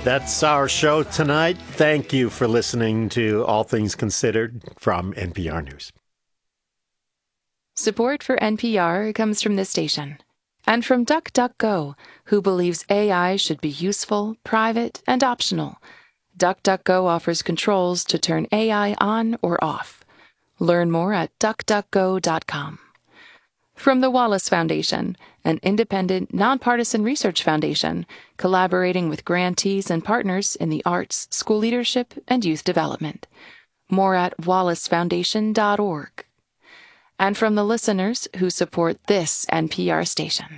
That's our show tonight. Thank you for listening to All Things Considered from NPR News. Support for NPR comes from this station and from DuckDuckGo, who believes AI should be useful, private, and optional. DuckDuckGo offers controls to turn AI on or off. Learn more at duckduckgo.com. From the Wallace Foundation, an independent, nonpartisan research foundation collaborating with grantees and partners in the arts, school leadership, and youth development. More at wallacefoundation.org. And from the listeners who support this NPR station.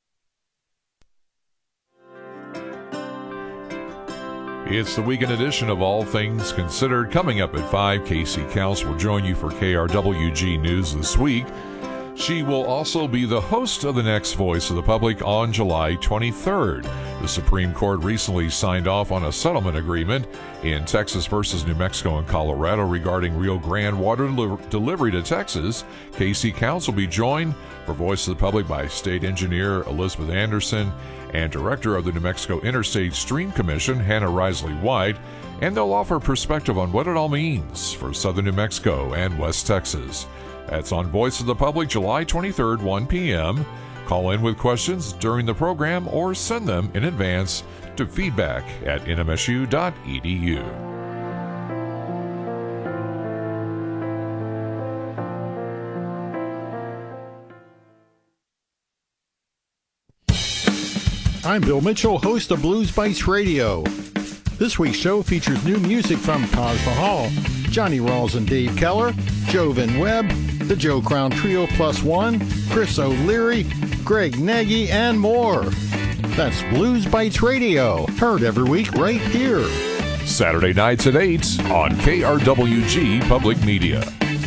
It's the weekend edition of All Things Considered. Coming up at 5, Casey Counts will join you for KRWG News This Week. She will also be the host of the next Voice of the Public on July 23rd. The Supreme Court recently signed off on a settlement agreement in Texas versus New Mexico and Colorado regarding Rio Grande water delivery to Texas. Casey Counts will be joined for Voice of the Public by State Engineer Elizabeth Anderson and Director of the New Mexico Interstate Stream Commission, Hannah Risley White, and they'll offer perspective on what it all means for southern New Mexico and West Texas. That's on Voice of the Public, July 23rd, 1 p.m. Call in with questions during the program or send them in advance to feedback@nmsu.edu. I'm Bill Mitchell, host of Blues Bites Radio. This week's show features new music from Taj Mahal, Johnny Rawls and Dave Keller, Jovan Webb, the Joe Crown Trio +1, Chris O'Leary, Greg Nagy, and more. That's Blues Bites Radio, heard every week right here. Saturday nights at 8 on KRWG Public Media.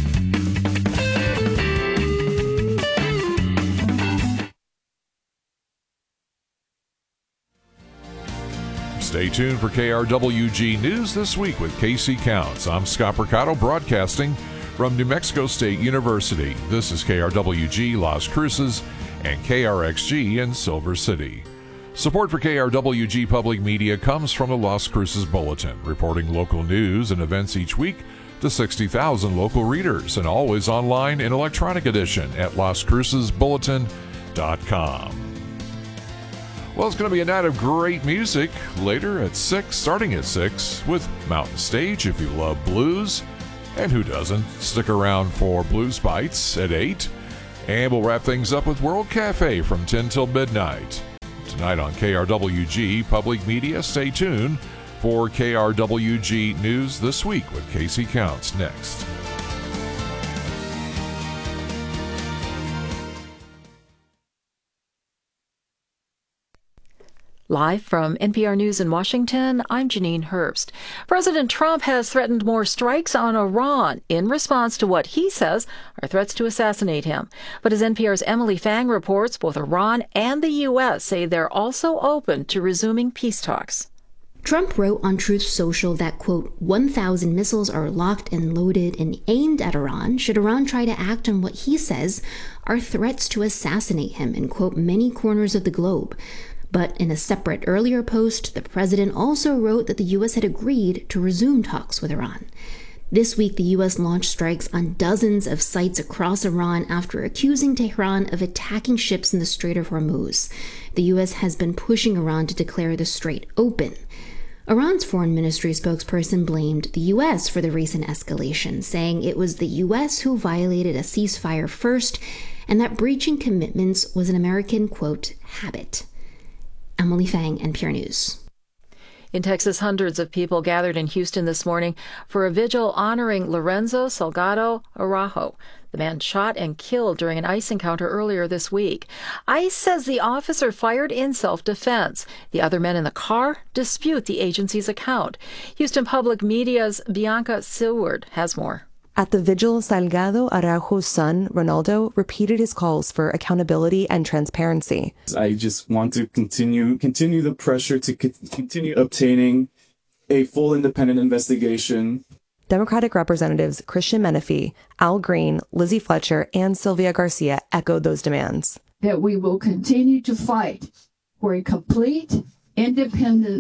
Stay tuned for KRWG News This Week with Casey Counts. I'm Scott Percato, broadcasting from New Mexico State University. This is KRWG Las Cruces and KRXG in Silver City. Support for KRWG Public Media comes from the Las Cruces Bulletin, reporting local news and events each week to 60,000 local readers, and always online in electronic edition at lascrucesbulletin.com. Well, it's going to be a night of great music later at 6, starting at 6, with Mountain Stage if you love blues. And who doesn't? Stick around for Blues Bites at 8. And we'll wrap things up with World Cafe from 10 till midnight. Tonight on KRWG Public Media, stay tuned for KRWG News This Week with Casey Counts next. Live from NPR News in Washington, I'm Janine Herbst. President Trump has threatened more strikes on Iran in response to what he says are threats to assassinate him. But as NPR's Emily Fang reports, both Iran and the U.S. say they're also open to resuming peace talks. Trump wrote on Truth Social that, quote, 1,000 missiles are locked and loaded and aimed at Iran should Iran try to act on what he says are threats to assassinate him in, quote, many corners of the globe. But in a separate earlier post, the president also wrote that the U.S. had agreed to resume talks with Iran. This week, the U.S. launched strikes on dozens of sites across Iran after accusing Tehran of attacking ships in the Strait of Hormuz. The U.S. has been pushing Iran to declare the strait open. Iran's foreign ministry spokesperson blamed the U.S. for the recent escalation, saying it was the U.S. who violated a ceasefire first and that breaching commitments was an American, quote, habit. Emily Fang, NPR News. In Texas, hundreds of people gathered in Houston this morning for a vigil honoring Lorenzo Salgado Araujo, the man shot and killed during an ICE encounter earlier this week. ICE says the officer fired in self-defense. The other men in the car dispute the agency's account. Houston Public Media's Bianca Seward has more. At the vigil, Salgado Araujo's son, Ronaldo, repeated his calls for accountability and transparency. I just want to continue the pressure to continue obtaining a full independent investigation. Democratic Representatives Christian Menefee, Al Green, Lizzie Fletcher, and Sylvia Garcia echoed those demands. That we will continue to fight for a complete, independent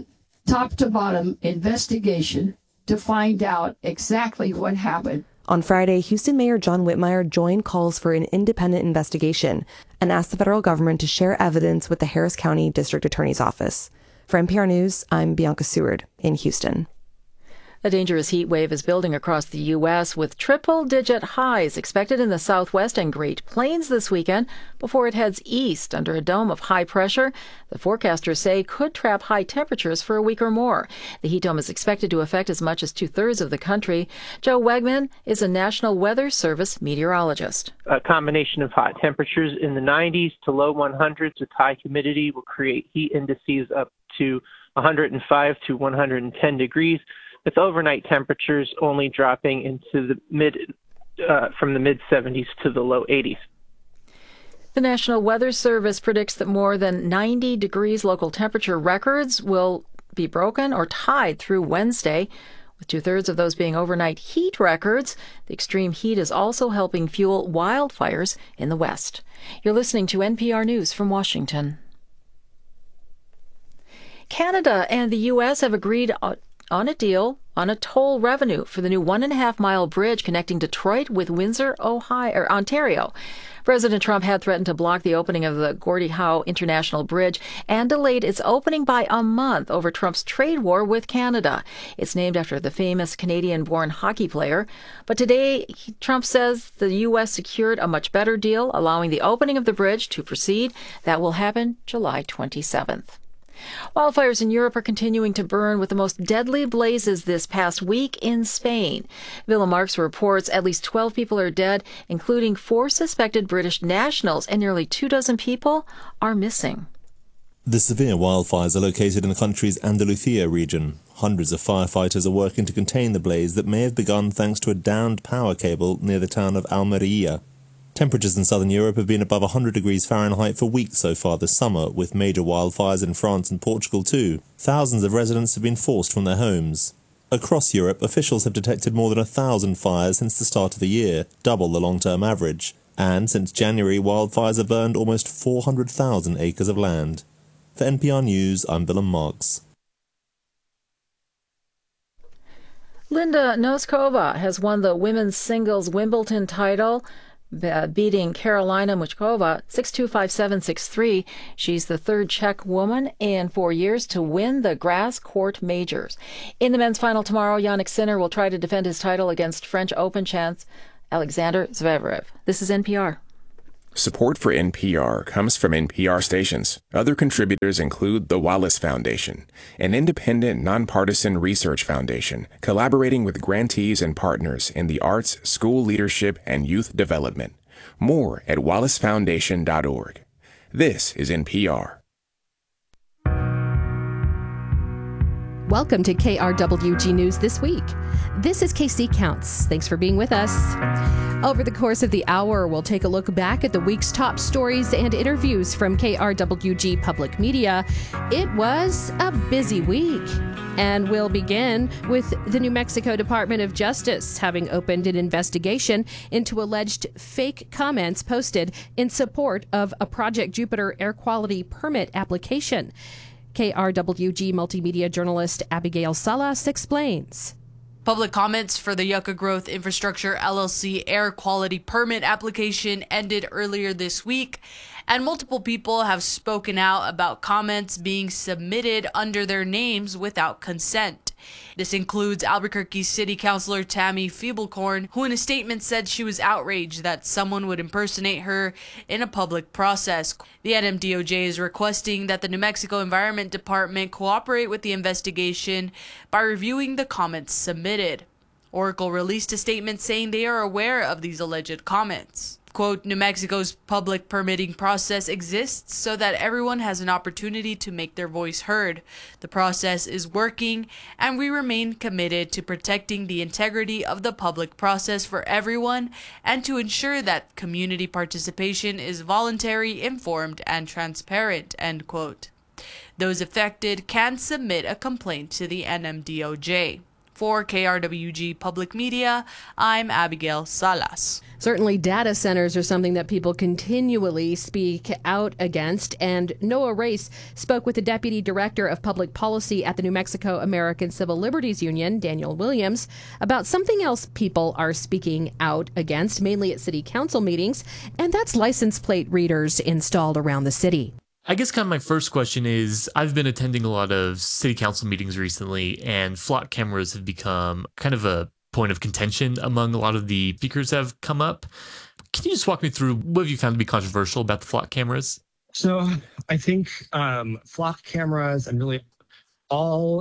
top-to-bottom investigation to find out exactly what happened. On Friday, Houston Mayor John Whitmire joined calls for an independent investigation and asked the federal government to share evidence with the Harris County District Attorney's Office. For NPR News, I'm Bianca Seward in Houston. A dangerous heat wave is building across the U.S. with triple-digit highs expected in the Southwest and Great Plains this weekend before it heads east under a dome of high pressure. The forecasters say could trap high temperatures for a week or more. The heat dome is expected to affect as much as two-thirds of the country. Joe Wegman is a National Weather Service meteorologist. A combination of hot temperatures in the 90s to low 100s with high humidity will create heat indices up to 105 to 110 degrees. With overnight temperatures only dropping into from the mid 70s to the low 80s. The National Weather Service predicts that more than 90 degrees local temperature records will be broken or tied through Wednesday, with two-thirds of those being overnight heat records. The extreme heat is also helping fuel wildfires in the West. You're listening to NPR News from Washington. Canada and the U.S. have agreed on a deal on a toll revenue for the new 1.5-mile bridge connecting Detroit with Windsor, Ontario. President Trump had threatened to block the opening of the Gordie Howe International Bridge and delayed its opening by a month over Trump's trade war with Canada. It's named after the famous Canadian-born hockey player. But today, Trump says the U.S. secured a much better deal, allowing the opening of the bridge to proceed. That will happen July 27th. Wildfires in Europe are continuing to burn, with the most deadly blazes this past week in Spain. Willem Marx reports at least 12 people are dead, including 4 suspected British nationals, and nearly 24 people are missing. The severe wildfires are located in the country's Andalusia region. Hundreds of firefighters are working to contain the blaze that may have begun thanks to a downed power cable near the town of Almería. Temperatures in southern Europe have been above 100 degrees Fahrenheit for weeks so far this summer, with major wildfires in France and Portugal too. Thousands of residents have been forced from their homes. Across Europe, officials have detected more than 1,000 fires since the start of the year, double the long-term average. And since January, wildfires have burned almost 400,000 acres of land. For NPR News, I'm Willem Marx. Linda Noskova has won the women's singles Wimbledon title, beating Karolina Muchkova 6-2, 5-7, 6-3. She's the third Czech woman in 4 years to win the grass court majors. In the men's final tomorrow, Jannik Sinner will try to defend his title against French Open champ Alexander Zverev. This is NPR. Support for NPR comes from NPR stations. Other contributors include the Wallace Foundation, an independent, nonpartisan research foundation collaborating with grantees and partners in the arts, school leadership, and youth development. More at wallacefoundation.org. This is NPR. Welcome to KRWG News This Week. This is KC Counts. Thanks for being with us. Over the course of the hour, we'll take a look back at the week's top stories and interviews from KRWG Public Media. It was a busy week. And we'll begin with the New Mexico Department of Justice having opened an investigation into alleged fake comments posted in support of a Project Jupiter air quality permit application. KRWG multimedia journalist Abigail Salas explains. Public comments for the Yucca Growth Infrastructure LLC air quality permit application ended earlier this week, and multiple people have spoken out about comments being submitted under their names without consent. This includes Albuquerque City Councilor Tammy Feeblecorn, who in a statement said she was outraged that someone would impersonate her in a public process. The NMDOJ is requesting that the New Mexico Environment Department cooperate with the investigation by reviewing the comments submitted. Oracle released a statement saying they are aware of these alleged comments. Quote, New Mexico's public permitting process exists so that everyone has an opportunity to make their voice heard. The process is working, and we remain committed to protecting the integrity of the public process for everyone and to ensure that community participation is voluntary, informed, and transparent, end quote. Those affected can submit a complaint to the NMDOJ. For KRWG Public Media, I'm Abigail Salas. Certainly, data centers are something that people continually speak out against. And Noah Race spoke with the Deputy Director of Public Policy at the New Mexico American Civil Liberties Union, Daniel Williams, about something else people are speaking out against, mainly at city council meetings, and that's license plate readers installed around the city. I guess kind of my first question is, I've been attending a lot of city council meetings recently, and flock cameras have become kind of a point of contention among a lot of the speakers that have come up. Can you just walk me through what have you found to be controversial about the flock cameras? So I think flock cameras and really all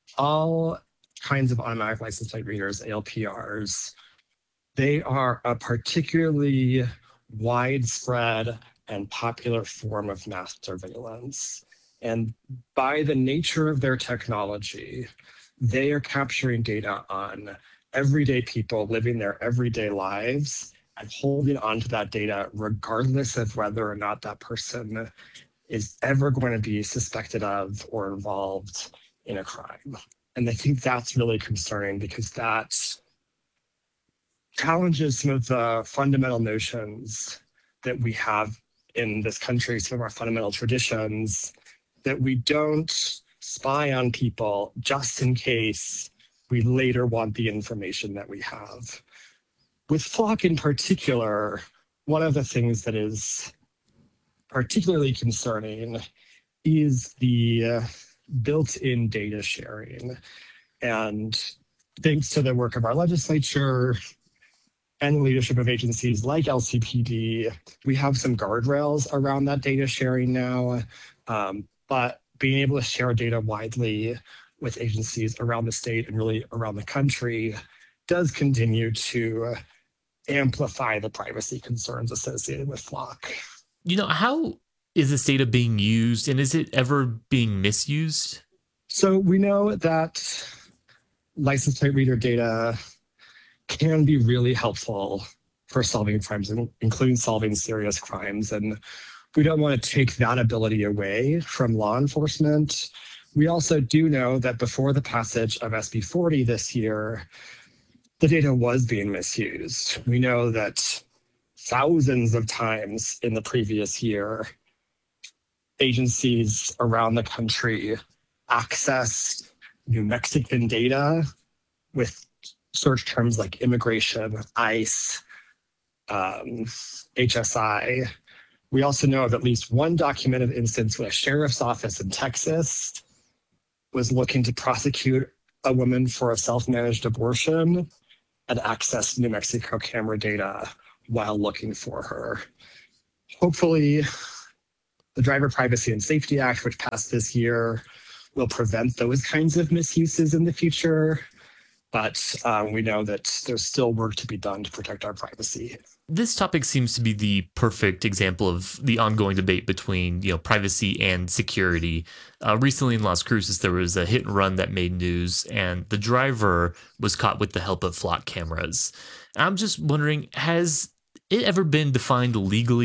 kinds of automatic license plate readers, ALPRs, they are a particularly widespread and popular form of mass surveillance. And by the nature of their technology, they are capturing data on everyday people living their everyday lives and holding onto that data regardless of whether or not that person is ever going to be suspected of or involved in a crime. And I think that's really concerning because that challenges some of the fundamental notions that we have in this country, some of our fundamental traditions, that we don't spy on people just in case we later want the information that we have. With flock in particular, one of the things that is particularly concerning is the built-in data sharing. And thanks to the work of our legislature and the leadership of agencies like LCPD, we have some guardrails around that data sharing now. But being able to share data widely with agencies around the state and really around the country does continue to amplify the privacy concerns associated with flock. You know, how is this data being used, and is it ever being misused? So we know that license plate reader data can be really helpful for solving crimes, including solving serious crimes. And we don't want to take that ability away from law enforcement. We also do know that before the passage of SB 40 this year, the data was being misused. We know that thousands of times in the previous year, agencies around the country accessed New Mexican data with search terms like immigration, ICE, HSI. We also know of at least one documented instance where a sheriff's office in Texas was looking to prosecute a woman for a self-managed abortion and accessed New Mexico camera data while looking for her. Hopefully, the Driver Privacy and Safety Act, which passed this year, will prevent those kinds of misuses in the future. But we know that there's still work to be done to protect our privacy. This topic seems to be the perfect example of the ongoing debate between, privacy and security. Recently in Las Cruces, there was a hit and run that made news, and the driver was caught with the help of flock cameras. I'm just wondering, has it ever been defined legally